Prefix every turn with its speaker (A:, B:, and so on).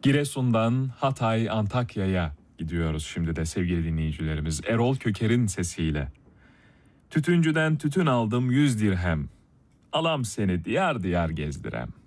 A: Giresun'dan Hatay, Antakya'ya gidiyoruz şimdi de sevgili dinleyicilerimiz. Erol Köker'in sesiyle. Tütüncüden tütün aldım 100 dirhem. Alam seni diyar diyar gezdirem.